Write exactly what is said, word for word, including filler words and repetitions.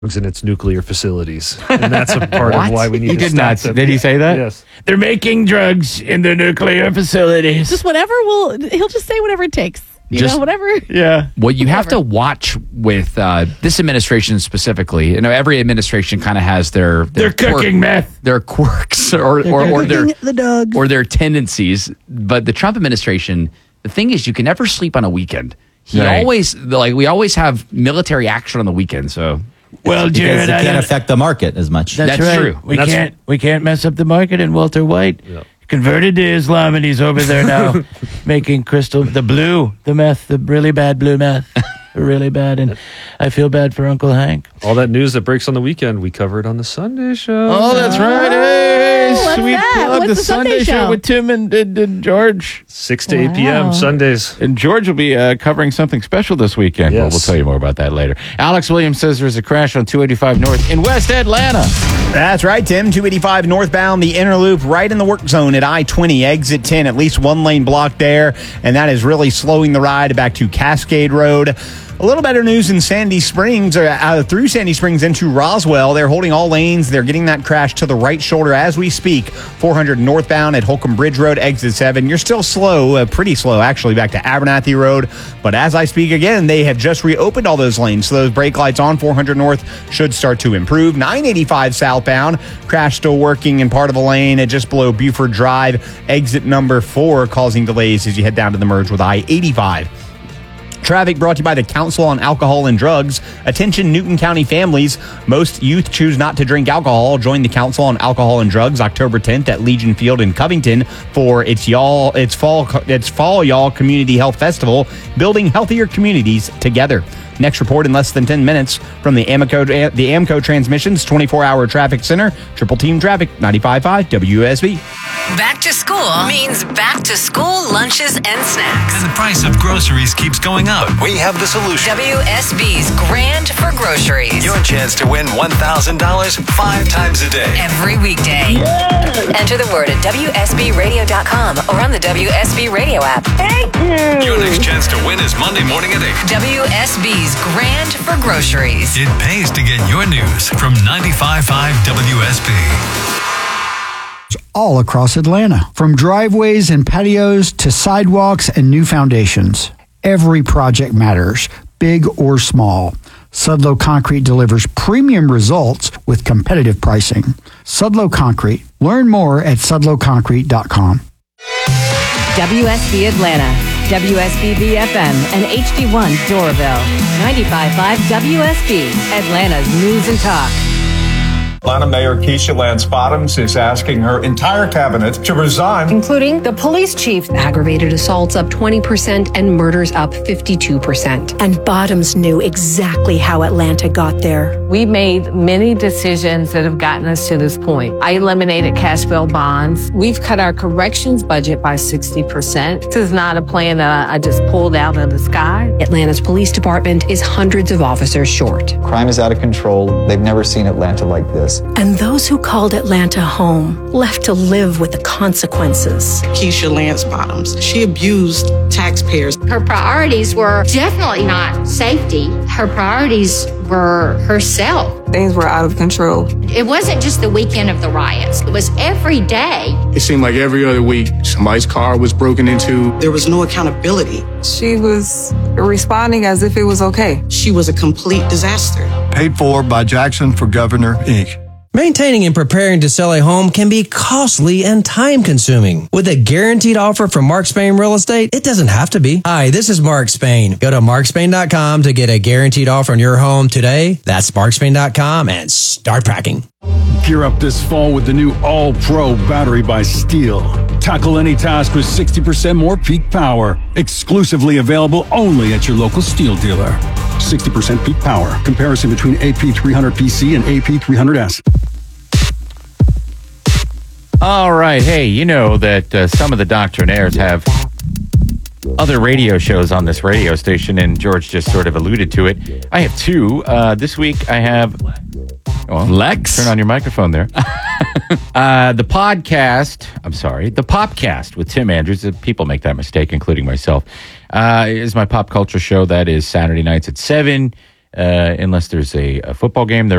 in its nuclear facilities, and that's a part of why we need he to did stop not them. did he say that? Yes, they're making drugs in the nuclear facilities. Just whatever will he'll just say whatever it takes. You Just- know, whatever. Yeah. What you have Whatever. to watch with uh, this administration specifically, you know, every administration kind of has their, their They're cooking meth. their quirks or or, or their the dogs. or their tendencies. But the Trump administration, the thing is, you can never sleep on a weekend. He Right. always like we always have military action on the weekend. So Well, Because Jared, it I can't don't- affect the market as much. That's, That's right. true. We That's- can't we can't mess up the market. And Walter White converted to Islam, and he's over there now making crystal the blue, the meth, the really bad blue meth, really bad. And I feel bad for Uncle Hank. all that news that breaks on the weekend, we covered on the Sunday show. Oh, that's right. Hey, what's sweet that? plug, What's the the Sunday, Sunday show show? with Tim and, and, and George. six to eight Wow. p.m. Sundays. And George will be uh, covering something special this weekend. Well, Yes. we'll tell you more about that later. Alex Williams says there's a crash on two eighty-five North in West Atlanta. That's right, Tim. two eighty-five northbound, the inner loop right in the work zone at I twenty, exit ten. At least one lane blocked there, and that is really slowing the ride back to Cascade Road. A little better news in Sandy Springs, or uh, through Sandy Springs into Roswell. They're holding all lanes. They're getting that crash to the right shoulder as we speak. four hundred northbound at Holcomb Bridge Road, exit seven. You're still slow, uh, pretty slow actually, back to Abernathy Road. But as I speak again, they have just reopened all those lanes. So those brake lights on four hundred north should start to improve. nine eighty-five southbound, crash still working in part of the lane at just below Buford Drive, exit number four, causing delays as you head down to the merge with I eighty-five. Traffic brought to you by the Council on Alcohol and Drugs. Attention Newton County families. Most youth choose not to drink alcohol. Join the Council on Alcohol and Drugs October tenth at Legion Field in Covington for its y'all its fall its fall y'all community health festival, building healthier communities together. Next report in less than ten minutes from the Amoco the Amco Transmissions twenty-four hour traffic center. Triple Team Traffic ninety-five point five W S B. Back to school means back to school lunches and snacks. And the price of groceries keeps going up. We have the solution. W S B's Grand for Groceries. Your chance to win one thousand dollars five times a day. Every weekday. Enter the word at W S B radio dot com or on the W S B Radio app. Thank you. Your next chance to win is Monday morning at eight. W S B's Grand for Groceries. It pays to get your news from ninety-five point five W S B. All across Atlanta, from driveways and patios to sidewalks and new foundations. Every project matters, big or small. Sudlow Concrete delivers premium results with competitive pricing. Sudlow Concrete. Learn more at sudlow concrete dot com. W S B Atlanta, W S B B F M, and H D one Doraville. ninety-five point five W S B, Atlanta's news and talk. Atlanta Mayor Keisha Lance Bottoms is asking her entire cabinet to resign. Including the police chief. Aggravated assaults up twenty percent and murders up fifty-two percent. And Bottoms knew exactly how Atlanta got there. We made many decisions that have gotten us to this point. I eliminated cash bail bonds. We've cut our corrections budget by sixty percent. This is not a plan that I just pulled out of the sky. Atlanta's police department is hundreds of officers short. Crime is out of control. They've never seen Atlanta like this. And those who called Atlanta home left to live with the consequences. Keisha Lance Bottoms, she abused taxpayers. Her priorities were definitely not safety. Her priorities were herself. Things were out of control. It wasn't just the weekend of the riots. It was every day. It seemed like every other week, somebody's car was broken into. There was no accountability. She was responding as if it was okay. She was a complete disaster. Paid for by Jackson for Governor, Incorporated. Maintaining and preparing to sell a home can be costly and time-consuming. With a guaranteed offer from Mark Spain Real Estate, it doesn't have to be. Hi, this is Mark Spain. Go to mark spain dot com to get a guaranteed offer on your home today. That's mark spain dot com and start packing. Gear up this fall with the new All-Pro battery by Steel. Tackle any task with sixty percent more peak power. Exclusively available only at your local Steel dealer. sixty percent peak power. Comparison between A P three hundred P C and A P three hundred S. All right. Hey, you know that uh, some of the doctrinaires have other radio shows on this radio station, and George just sort of alluded to it. I have two. Uh, this week I have... Well, Lex? Turn on your microphone there. uh, the podcast, I'm sorry, the Popcast with Tim Andrews. People make that mistake, including myself. Uh, is my pop culture show that is Saturday nights at seven. uh, unless there's a, a football game. There